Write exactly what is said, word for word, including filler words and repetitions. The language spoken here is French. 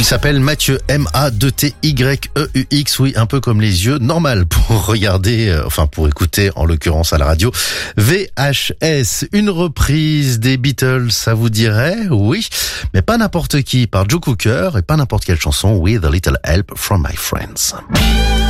Il s'appelle Mathieu, M A deux T Y E U X, oui, un peu comme les yeux, normal pour regarder, euh, enfin pour écouter en l'occurrence à la radio. V H S, une reprise des Beatles, ça vous dirait? Oui, mais pas n'importe qui, par Joe Cocker et pas n'importe quelle chanson, With a Little Help from My Friends.